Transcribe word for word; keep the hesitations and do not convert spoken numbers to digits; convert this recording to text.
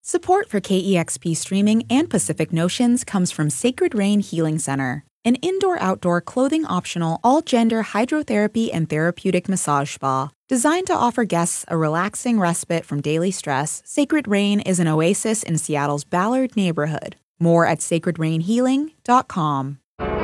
Support for K E X P streaming and Pacific Notions comes from Sacred Rain Healing Center, an indoor-outdoor clothing-optional all-gender hydrotherapy and therapeutic massage spa. Designed to offer guests a relaxing respite from daily stress, Sacred Rain is an oasis in Seattle's Ballard neighborhood. More at sacred rain healing dot com.